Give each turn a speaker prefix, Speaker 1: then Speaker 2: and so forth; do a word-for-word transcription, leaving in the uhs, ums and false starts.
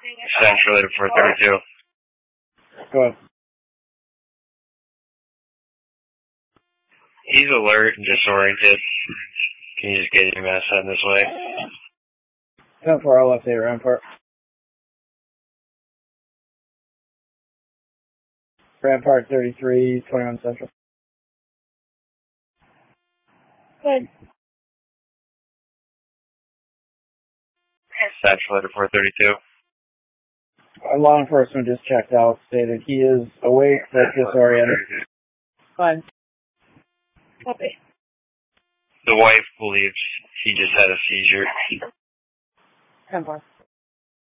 Speaker 1: Central to four thirty-two.
Speaker 2: Go ahead.
Speaker 1: He's alert and disoriented. Can you just get your mess heading this way?
Speaker 2: ten four, I'll update Rampart. Rampart thirty-three, twenty-one Central. Thanks.
Speaker 1: Central to four thirty-two.
Speaker 2: Our law enforcement just checked out, stated he is awake but disoriented. Fine. Copy.
Speaker 1: The wife believes he just had a seizure.
Speaker 2: ten four.